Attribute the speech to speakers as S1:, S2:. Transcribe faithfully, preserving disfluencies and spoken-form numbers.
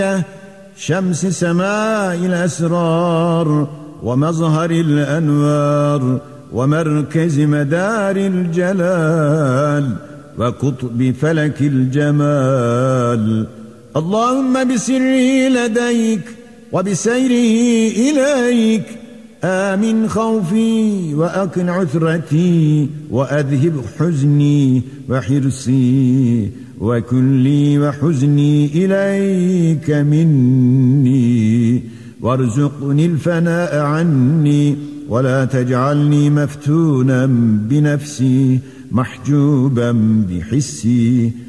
S1: شمس سماء الأسرار ومظهر الأنوار ومركز مدار الجلال وقطب فلك الجمال. اللهم بسره لديك وبسيره إليك آمن خوفي وأكن عثرتي وأذهب حزني وحرصي وكن لي وحزني إليك مني وارزقني الفناء عني ولا تجعلني مفتونا بنفسي محجوبا بحسي